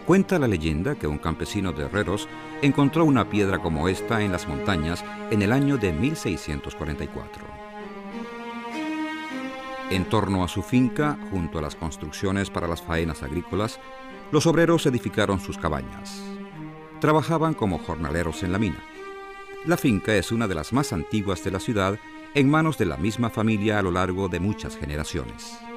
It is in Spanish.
Cuenta la leyenda que un campesino de Herreros encontró una piedra como esta en las montañas en el año de 1644. En torno a su finca, junto a las construcciones para las faenas agrícolas, los obreros edificaron sus cabañas. Trabajaban como jornaleros en la mina. La finca es una de las más antiguas de la ciudad, en manos de la misma familia a lo largo de muchas generaciones.